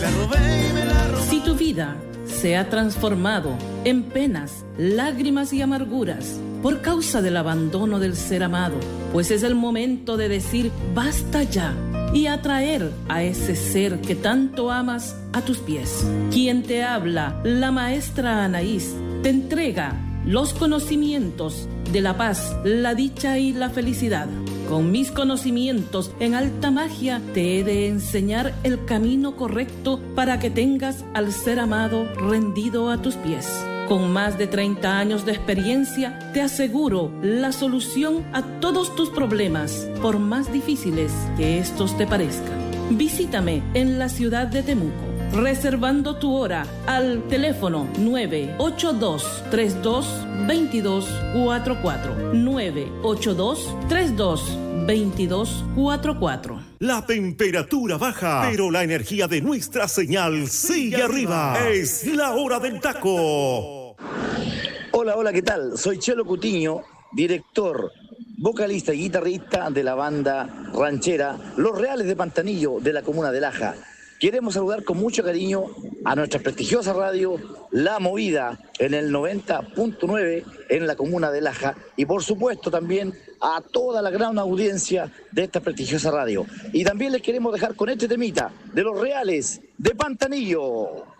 Si tu vida se ha transformado en penas, lágrimas y amarguras por causa del abandono del ser amado, pues es el momento de decir basta ya y atraer a ese ser que tanto amas a tus pies. Quien te habla, la maestra Anaís, te entrega los conocimientos de la paz, la dicha y la felicidad. Con mis conocimientos en alta magia te he de enseñar el camino correcto para que tengas al ser amado rendido a tus pies. Con más de 30 años de experiencia, te aseguro la solución a todos tus problemas, por más difíciles que estos te parezcan. Visítame en la ciudad de Temuco, reservando tu hora al teléfono 982-32-2244. 982-32-2244. La temperatura baja, pero la energía de nuestra señal sigue arriba. Es la hora del taco. Hola, ¿qué tal? Soy Chelo Cutiño, director, vocalista y guitarrista de la banda ranchera Los Reales de Pantanillo de la comuna de Laja. Queremos saludar con mucho cariño a nuestra prestigiosa radio La Movida en el 90.9 en la comuna de Laja y por supuesto también a toda la gran audiencia de esta prestigiosa radio. Y también les queremos dejar con este temita de Los Reales de Pantanillo.